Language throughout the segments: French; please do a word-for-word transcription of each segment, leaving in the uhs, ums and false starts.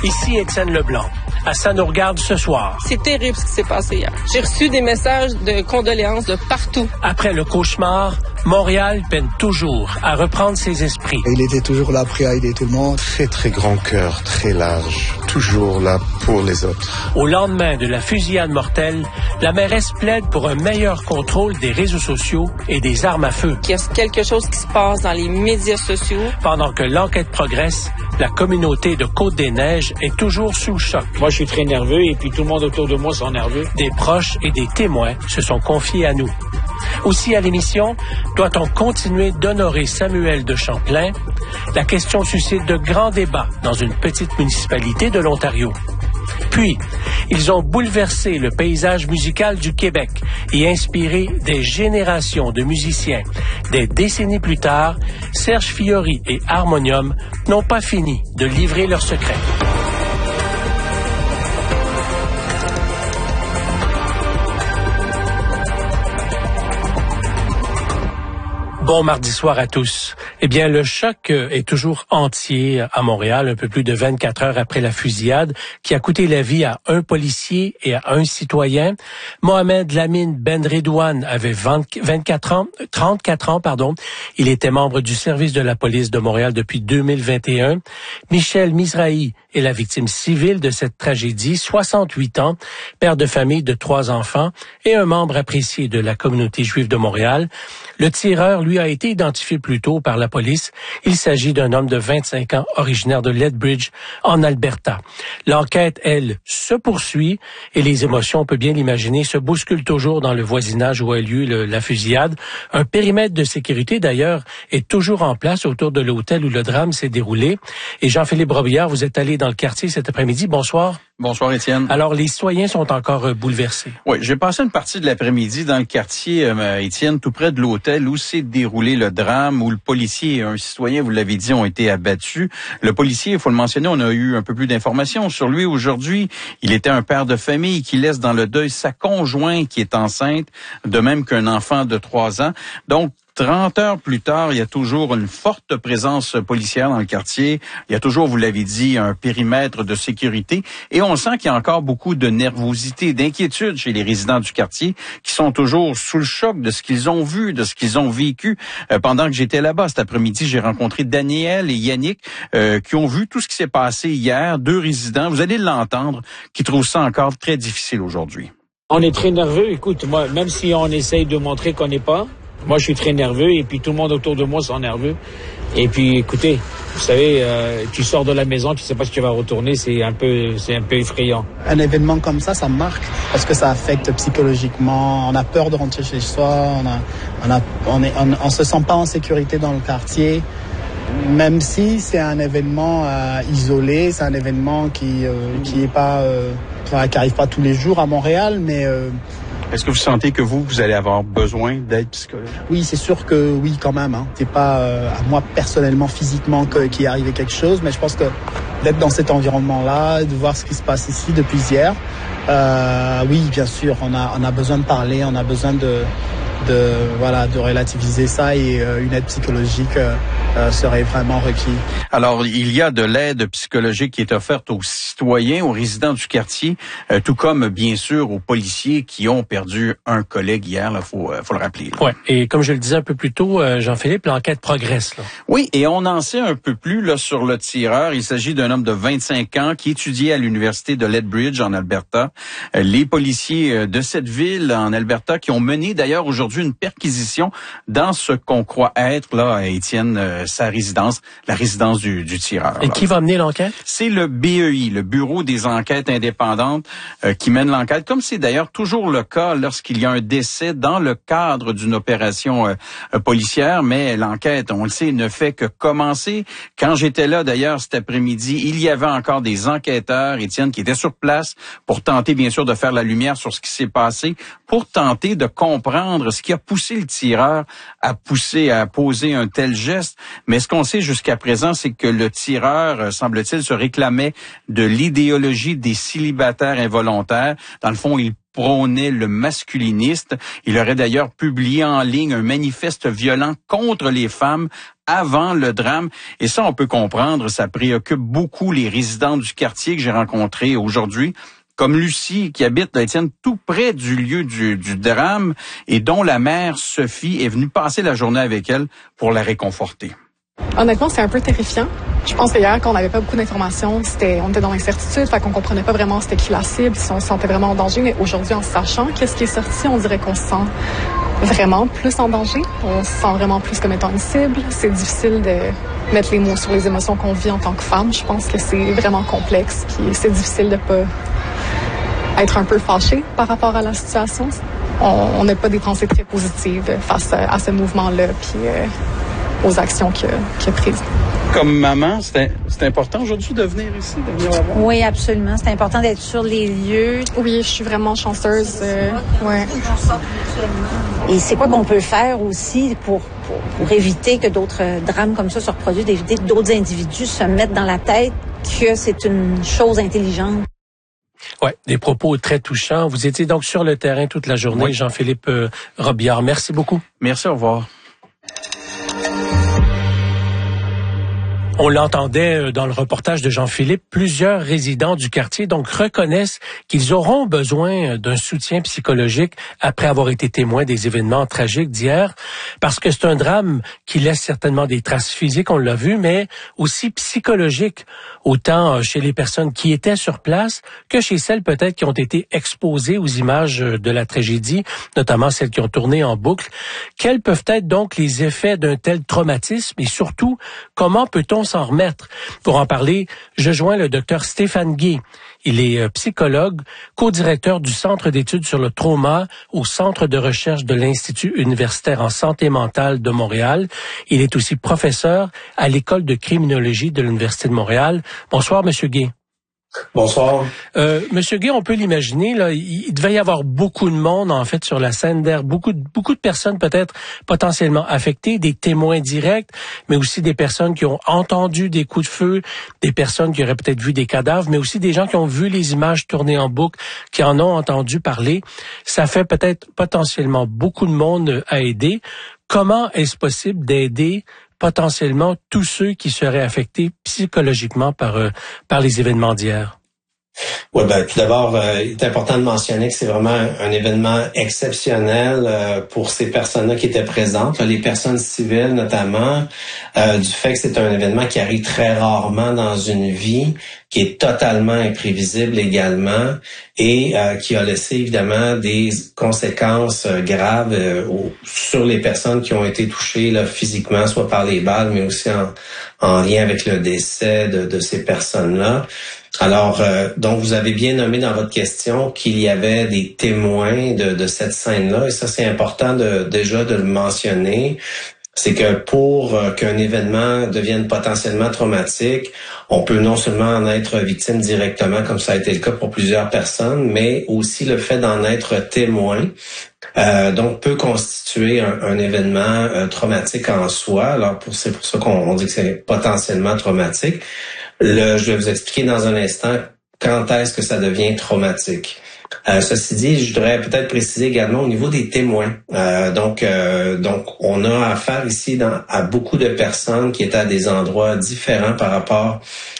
Ici Étienne Leblanc. À Ça nous regarde ce soir. C'est terrible ce qui s'est passé hier. J'ai reçu des messages de condoléances de partout. Après le cauchemar, Montréal peine toujours à reprendre ses esprits. Il était toujours là, prêt à aider tout le monde. Très, très grand cœur, très large. Toujours là pour les autres. Au lendemain de la fusillade mortelle, la mairesse plaide pour un meilleur contrôle des réseaux sociaux et des armes à feu. Il y a quelque chose qui se passe dans les médias sociaux. Pendant que l'enquête progresse, la communauté de Côte-des-Neiges est toujours sous le choc. Moi, je suis très nerveux et puis tout le monde autour de moi sont nerveux. Des proches et des témoins se sont confiés à nous. Aussi à l'émission, doit-on continuer d'honorer Samuel de Champlain? La question suscite de grands débats dans une petite municipalité de l'Ontario. Puis, ils ont bouleversé le paysage musical du Québec et inspiré des générations de musiciens. Des décennies plus tard, Serge Fiori et Harmonium n'ont pas fini de livrer leurs secrets. Bon mardi soir à tous. Eh bien, le choc est toujours entier à Montréal, un peu plus de vingt-quatre heures après la fusillade qui a coûté la vie à un policier et à un citoyen. Mohamed Lamine Ben Redouane avait vingt-quatre ans, trente-quatre ans, pardon. Il était membre du service de la police de Montréal depuis deux mille vingt et un. Michel Mizrahi est la victime civile de cette tragédie, soixante-huit ans, père de famille de trois enfants et un membre apprécié de la communauté juive de Montréal. Le tireur, lui, a été identifié plus tôt par la police. Il s'agit d'un homme de vingt-cinq ans, originaire de Lethbridge, en Alberta. L'enquête, elle, se poursuit et les émotions, on peut bien l'imaginer, se bousculent toujours dans le voisinage où a lieu le, la fusillade. Un périmètre de sécurité, d'ailleurs, est toujours en place autour de l'hôtel où le drame s'est déroulé. Et Jean-Philippe Robillard, vous êtes allé dans le quartier cet après-midi. Bonsoir. Bonsoir, Étienne. Alors, les citoyens sont encore euh, bouleversés. Oui, j'ai passé une partie de l'après-midi dans le quartier, euh, Étienne, tout près de l'hôtel où s'est déroulé le drame, où le policier et un citoyen, vous l'avez dit, ont été abattus. Le policier, il faut le mentionner, on a eu un peu plus d'informations sur lui aujourd'hui. Il était un père de famille qui laisse dans le deuil sa conjointe qui est enceinte, de même qu'un enfant de trois ans. Donc, trente heures plus tard, il y a toujours une forte présence policière dans le quartier. Il y a toujours, vous l'avez dit, un périmètre de sécurité. Et on sent qu'il y a encore beaucoup de nervosité, d'inquiétude chez les résidents du quartier qui sont toujours sous le choc de ce qu'ils ont vu, de ce qu'ils ont vécu. Euh, pendant que j'étais là-bas cet après-midi, j'ai rencontré Daniel et Yannick euh, qui ont vu tout ce qui s'est passé hier. Deux résidents, vous allez l'entendre, qui trouvent ça encore très difficile aujourd'hui. On est très nerveux. Écoute, moi, même si on essaye de montrer qu'on n'est pas, moi, je suis très nerveux et puis tout le monde autour de moi sont nerveux. Et puis, écoutez, vous savez, euh, tu sors de la maison, tu sais pas si tu vas retourner, c'est un peu, c'est un peu effrayant. Un événement comme ça, ça marque parce que ça affecte psychologiquement. On a peur de rentrer chez soi, on a, on a, on est, on, on se sent pas en sécurité dans le quartier. Même si c'est un événement euh, isolé, c'est un événement qui, euh, qui est pas, euh, qui arrive pas tous les jours à Montréal, mais euh, est-ce que vous sentez que vous, vous allez avoir besoin d'aide psychologique? Oui, c'est sûr que oui, quand même. Hein. C'est pas euh, à moi personnellement, physiquement, que, qu'il est arrivé quelque chose, mais je pense que d'être dans cet environnement-là, de voir ce qui se passe ici depuis hier, euh, oui, bien sûr, on a, on a besoin de parler, on a besoin de, de, voilà, de relativiser ça et euh, une aide psychologique euh, euh, serait vraiment requis. Alors, il y a de l'aide psychologique qui est offerte aux citoyens, aux résidents du quartier, euh, tout comme, bien sûr, aux policiers qui ont perdu un collègue hier, il faut, euh, faut le rappeler. Oui, et comme je le disais un peu plus tôt, euh, Jean-Philippe, l'enquête progresse. Là. Oui, et on en sait un peu plus là sur le tireur. Il s'agit d'un homme de vingt-cinq ans qui étudiait à l'université de Lethbridge, en Alberta. Euh, les policiers de cette ville, en Alberta, qui ont mené d'ailleurs aujourd'hui une perquisition dans ce qu'on croit être, là, Étienne, euh, sa résidence, la résidence du, du tireur. Et là. Qui va mener l'enquête? C'est le B E I, le Bureau des enquêtes indépendantes, euh, qui mène l'enquête, comme c'est d'ailleurs toujours le cas lorsqu'il y a un décès dans le cadre d'une opération euh, policière, mais l'enquête, on le sait, ne fait que commencer. Quand j'étais là, d'ailleurs, cet après-midi, il y avait encore des enquêteurs, Étienne, qui étaient sur place pour tenter, bien sûr, de faire la lumière sur ce qui s'est passé, pour tenter de comprendre ce qui a poussé le tireur à pousser, à poser un tel geste. Mais ce qu'on sait jusqu'à présent, c'est que le tireur, semble-t-il, se réclamait de l'idéologie des célibataires involontaires. Dans le fond, il prônait le masculiniste. Il aurait d'ailleurs publié en ligne un manifeste violent contre les femmes avant le drame. Et ça, on peut comprendre, ça préoccupe beaucoup les résidents du quartier que j'ai rencontrés aujourd'hui, comme Lucie, qui habite, là, Étienne, tout près du lieu du, du drame et dont la mère, Sophie, est venue passer la journée avec elle pour la réconforter. Honnêtement, c'est un peu terrifiant. Je pense qu'hier, quand on n'avait pas beaucoup d'informations, c'était, on était dans l'incertitude, fait qu'on comprenait pas vraiment c'était qui la cible, si on se sentait vraiment en danger. Mais aujourd'hui, en sachant qu'est-ce qui est sorti, on dirait qu'on se sent vraiment plus en danger. On se sent vraiment plus comme étant une cible. C'est difficile de mettre les mots sur les émotions qu'on vit en tant que femme. Je pense que c'est vraiment complexe, puis c'est difficile de pas être un peu fâché par rapport à la situation. On n'a pas des pensées très positives face à, à ce mouvement-là, puis euh, aux actions qu'il a prises. Comme maman, c'est, c'est important aujourd'hui de venir ici, de venir la voir? Oui, absolument. C'est important d'être sur les lieux. Oui, je suis vraiment chanceuse. Euh, ouais. Et c'est quoi qu'on peut faire aussi pour, pour, pour éviter que d'autres drames comme ça se reproduisent, d'éviter que d'autres individus se mettent dans la tête que c'est une chose intelligente? Oui, des propos très touchants. Vous étiez donc sur le terrain toute la journée, oui. Jean-Philippe euh, Robillard. Merci beaucoup. Merci, au revoir. On l'entendait dans le reportage de Jean-Philippe, plusieurs résidents du quartier donc reconnaissent qu'ils auront besoin d'un soutien psychologique après avoir été témoins des événements tragiques d'hier, parce que c'est un drame qui laisse certainement des traces physiques, on l'a vu, mais aussi psychologiques, autant chez les personnes qui étaient sur place que chez celles peut-être qui ont été exposées aux images de la tragédie, notamment celles qui ont tourné en boucle. Quels peuvent être donc les effets d'un tel traumatisme et surtout, comment peut-on s'en remettre? Pour en parler, je joins le docteur Stéphane Guay. Il est psychologue, co-directeur du Centre d'études sur le trauma au Centre de recherche de l'Institut universitaire en santé mentale de Montréal. Il est aussi professeur à l'École de criminologie de l'Université de Montréal. Bonsoir, Monsieur Guay. Bonsoir. Euh, Monsieur Guay, on peut l'imaginer, là, il, il devait y avoir beaucoup de monde, en fait, sur la scène d'air, beaucoup de, beaucoup de personnes peut-être potentiellement affectées, des témoins directs, mais aussi des personnes qui ont entendu des coups de feu, des personnes qui auraient peut-être vu des cadavres, mais aussi des gens qui ont vu les images tourner en boucle, qui en ont entendu parler. Ça fait peut-être potentiellement beaucoup de monde à aider. Comment est-ce possible d'aider potentiellement tous ceux qui seraient affectés psychologiquement par euh, par les événements d'hier? Oui, ben tout d'abord, euh, il est important de mentionner que c'est vraiment un, un événement exceptionnel euh, pour ces personnes-là qui étaient présentes, là, les personnes civiles notamment, euh, du fait que c'est un événement qui arrive très rarement dans une vie, qui est totalement imprévisible également et euh, qui a laissé évidemment des conséquences euh, graves euh, au, sur les personnes qui ont été touchées là, physiquement, soit par les balles, mais aussi en, en lien avec le décès de, de ces personnes-là. Alors, euh, donc vous avez bien nommé dans votre question qu'il y avait des témoins de, de cette scène-là, et ça c'est important de, déjà de le mentionner. C'est que pour euh, qu'un événement devienne potentiellement traumatique, on peut non seulement en être victime directement, comme ça a été le cas pour plusieurs personnes, mais aussi le fait d'en être témoin. Euh, donc peut constituer un, un événement euh, traumatique en soi. Alors pour, c'est pour ça qu'on on dit que c'est potentiellement traumatique. Le, je vais vous expliquer dans un instant quand est-ce que ça devient traumatique. Euh, ceci dit, je voudrais peut-être préciser également au niveau des témoins. Euh, donc, euh, donc, on a affaire ici dans, à beaucoup de personnes qui étaient à des endroits différents par rapport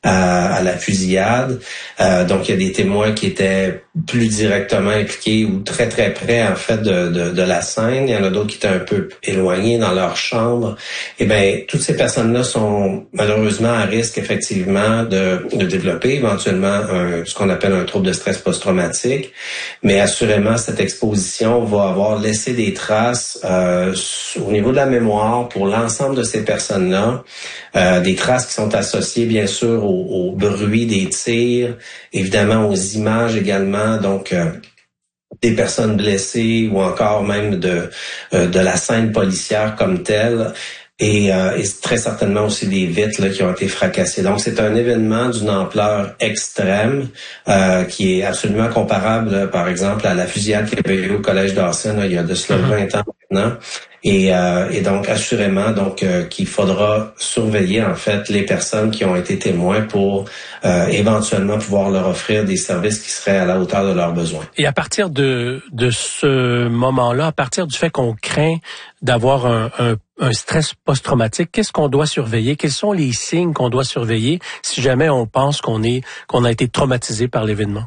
à, à la fusillade. Euh, donc, il y a des témoins qui étaient plus directement impliqués ou très très près en fait de, de, de la scène. Il y en a d'autres qui étaient un peu éloignés dans leur chambre. Et ben, toutes ces personnes-là sont malheureusement à risque effectivement de, de développer éventuellement un, ce qu'on appelle un trouble de stress post-traumatique. Mais assurément, cette exposition va avoir laissé des traces euh, au niveau de la mémoire pour l'ensemble de ces personnes-là. Euh, des traces qui sont associées bien sûr au, au bruit des tirs, évidemment aux images également, donc euh, des personnes blessées ou encore même de euh, de la scène policière comme telle. Et, euh, et très certainement aussi des vitres là, qui ont été fracassées. Donc, c'est un événement d'une ampleur extrême euh, qui est absolument comparable, là, par exemple, à la fusillade qu'il y avait eu au Collège Dawson là, il y a de cela vingt ans maintenant. Et, euh, et donc, assurément, donc euh, qu'il faudra surveiller, en fait, les personnes qui ont été témoins pour euh, éventuellement pouvoir leur offrir des services qui seraient à la hauteur de leurs besoins. Et à partir de, de ce moment-là, à partir du fait qu'on craint d'avoir un, un, un stress post-traumatique, qu'est-ce qu'on doit surveiller? Quels sont les signes qu'on doit surveiller si jamais on pense qu'on est qu'on a été traumatisé par l'événement?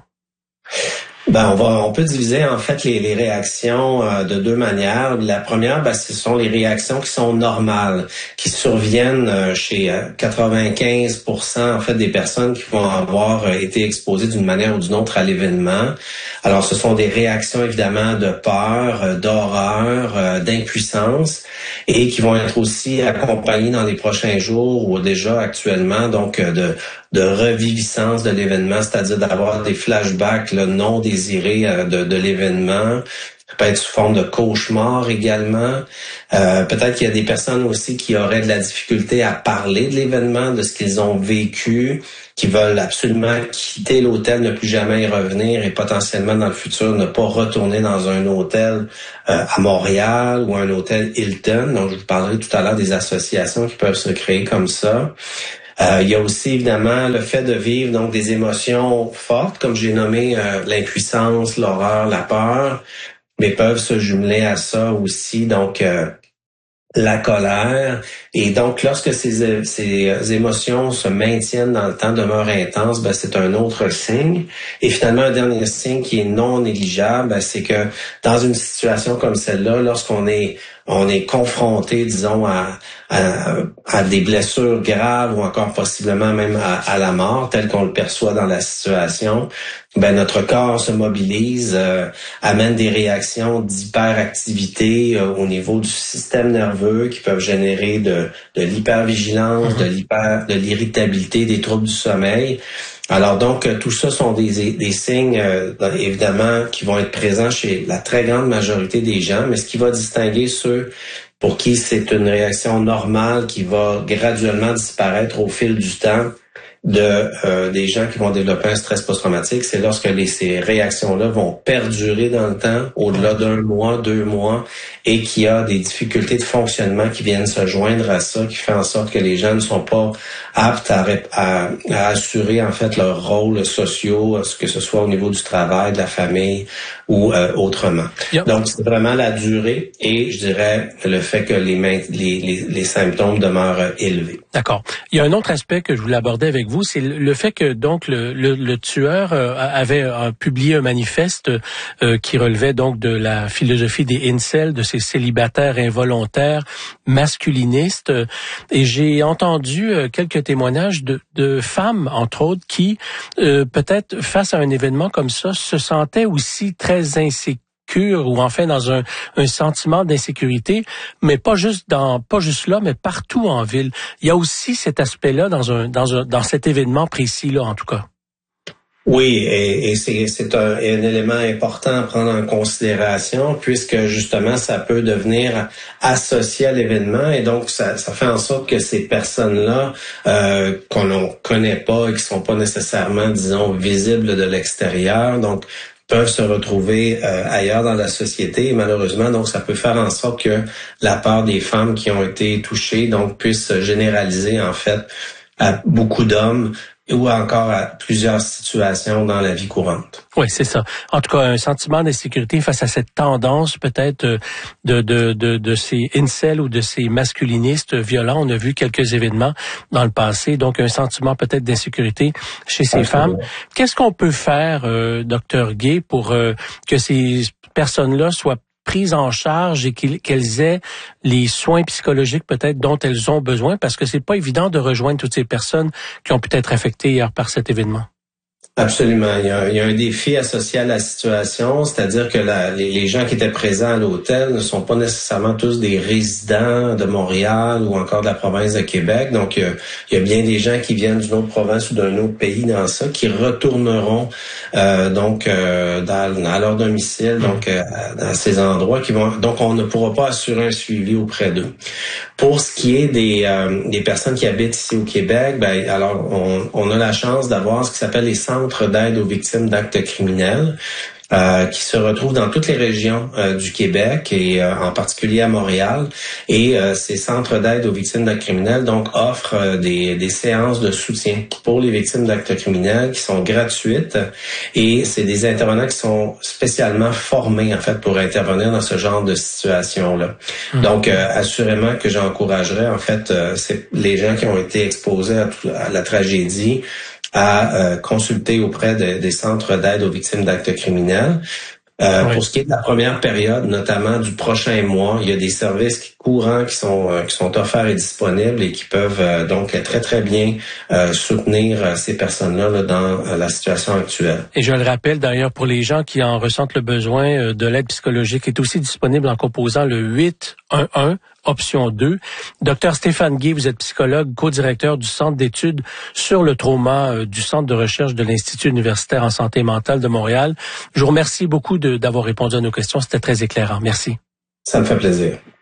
Ben, on va, on peut diviser en fait les, les réactions euh, de deux manières. La première, ben, ce sont les réactions qui sont normales, qui surviennent euh, chez euh, quatre-vingt-quinze pour cent en fait des personnes qui vont avoir euh, été exposées d'une manière ou d'une autre à l'événement. Alors, ce sont des réactions évidemment de peur, euh, d'horreur, euh, d'impuissance, et qui vont être aussi accompagnées dans les prochains jours ou déjà actuellement donc euh, de de reviviscence de l'événement, c'est-à-dire d'avoir des flashbacks là, non désirés euh, de, de l'événement. Ça peut être sous forme de cauchemar également. Euh, peut-être qu'il y a des personnes aussi qui auraient de la difficulté à parler de l'événement, de ce qu'ils ont vécu, qui veulent absolument quitter l'hôtel, ne plus jamais y revenir et potentiellement dans le futur ne pas retourner dans un hôtel euh, à Montréal ou un hôtel Hilton. Donc, je vous parlerai tout à l'heure des associations qui peuvent se créer comme ça. Euh, il y a aussi évidemment le fait de vivre donc des émotions fortes, comme j'ai nommé euh, l'impuissance, l'horreur, la peur, mais peuvent se jumeler à ça aussi donc euh, la colère. Et donc lorsque ces, ces émotions se maintiennent dans le temps, demeurent intenses, ben, c'est un autre signe. Et finalement un dernier signe qui est non négligeable, ben, c'est que dans une situation comme celle-là, lorsqu'on est on est confronté, disons, à, à, à des blessures graves ou encore possiblement même à, à la mort, tel qu'on le perçoit dans la situation, ben notre corps se mobilise, euh, amène des réactions d'hyperactivité euh, au niveau du système nerveux qui peuvent générer de, de l'hypervigilance, de l'hyper, de l'irritabilité, des troubles du sommeil. Alors donc, tout ça sont des, des signes, euh, évidemment, qui vont être présents chez la très grande majorité des gens, mais ce qui va distinguer ceux pour qui c'est une réaction normale qui va graduellement disparaître au fil du temps de euh, des gens qui vont développer un stress post-traumatique, c'est lorsque les, ces réactions-là vont perdurer dans le temps, au-delà d'un mois, deux mois, et qu'il y a des difficultés de fonctionnement qui viennent se joindre à ça, qui fait en sorte que les gens ne sont pas aptes à, à, à assurer en fait leurs rôles sociaux, que ce soit au niveau du travail, de la famille ou euh, autrement. Yep. Donc c'est vraiment la durée et je dirais le fait que les, les, les, les symptômes demeurent élevés. D'accord. Il y a un autre aspect que je voulais aborder avec vous, c'est le fait que donc le, le, le tueur euh, avait euh, publié un manifeste euh, qui relevait donc de la philosophie des incels, de ces célibataires involontaires masculinistes. Et j'ai entendu euh, quelques témoignages de, de femmes, entre autres, qui euh, peut-être face à un événement comme ça se sentaient aussi très insécures ou enfin dans un, un sentiment d'insécurité, mais pas juste dans pas juste là, mais partout en ville. Il y a aussi cet aspect-là dans un dans un dans cet événement précis là, en tout cas. Oui, et, et c'est, c'est un, un élément important à prendre en considération puisque justement ça peut devenir associé à l'événement et donc ça, ça fait en sorte que ces personnes-là euh, qu'on ne connaît pas et qui sont pas nécessairement, disons, visibles de l'extérieur, donc peuvent se retrouver euh, ailleurs dans la société et malheureusement donc ça peut faire en sorte que la part des femmes qui ont été touchées donc puisse se généraliser en fait à beaucoup d'hommes ou encore à plusieurs situations dans la vie courante. Oui, c'est ça. En tout cas, un sentiment d'insécurité face à cette tendance peut-être de de de de ces incels ou de ces masculinistes violents. On a vu quelques événements dans le passé, donc un sentiment peut-être d'insécurité chez ces Absolument. femmes. Qu'est-ce qu'on peut faire, euh, docteur Gay, pour euh, que ces personnes-là soient prises en charge et qu'elles aient les soins psychologiques peut-être dont elles ont besoin, parce que c'est pas évident de rejoindre toutes ces personnes qui ont pu être affectées hier par cet événement. Absolument. Il y a, il y a un défi associé à la situation, c'est-à-dire que la, les, les gens qui étaient présents à l'hôtel ne sont pas nécessairement tous des résidents de Montréal ou encore de la province de Québec. Donc, il y a, il y a bien des gens qui viennent d'une autre province ou d'un autre pays dans ça, qui retourneront euh, donc euh, dans, à leur domicile, donc euh, dans ces endroits qui vont. Donc, on ne pourra pas assurer un suivi auprès d'eux. Pour ce qui est des, euh, des personnes qui habitent ici au Québec, ben alors on, on a la chance d'avoir ce qui s'appelle les centres d'aide aux victimes d'actes criminels, euh, qui se retrouvent dans toutes les régions euh, du Québec et euh, en particulier à Montréal. Et euh, ces centres d'aide aux victimes d'actes criminels donc offrent euh, des, des séances de soutien pour les victimes d'actes criminels qui sont gratuites. Et c'est des intervenants qui sont spécialement formés en fait pour intervenir dans ce genre de situation-là. Mmh. Donc euh, assurément que j'encouragerais en fait euh, c'est les gens qui ont été exposés à, tout, à la tragédie à euh, consulter auprès de, des centres d'aide aux victimes d'actes criminels. Euh, oui. Pour ce qui est de la première période, notamment du prochain mois, il y a des services courants qui sont euh, qui sont offerts et disponibles et qui peuvent euh, donc très très bien euh, soutenir euh, ces personnes-là là, dans euh, la situation actuelle. Et je le rappelle d'ailleurs pour les gens qui en ressentent le besoin, euh, de l'aide psychologique est aussi disponible en composant le huit un un option deux. Docteur Stéphane Guay, vous êtes psychologue, co-directeur du Centre d'études sur le trauma euh, du Centre de recherche de l'Institut universitaire en santé mentale de Montréal. Je vous remercie beaucoup de, d'avoir répondu à nos questions. C'était très éclairant. Merci. Ça me fait plaisir.